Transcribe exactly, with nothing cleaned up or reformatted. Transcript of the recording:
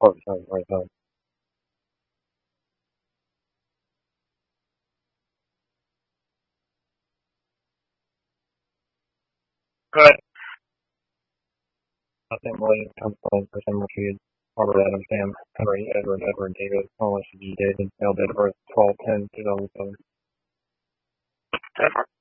Right side, right side. Right. I think William comes playing for some refuge. Robert Adams, Sam, Henry, Edward, Edward, David, Wallace, G. David, L. David, twelve, ten, two thousand seven.